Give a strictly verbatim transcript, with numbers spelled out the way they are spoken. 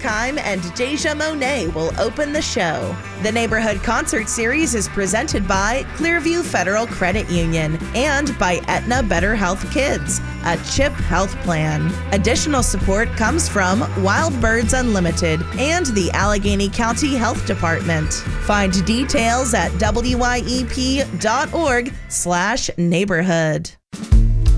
Durkheim and Deja Monet will open the show. The Neighborhood Concert Series is presented by Clearview Federal Credit Union and by Aetna Better Health Kids, a CHIP health plan. Additional support comes from Wild Birds Unlimited and the Allegheny County Health Department. Find details at W Y E P dot org slash neighborhood.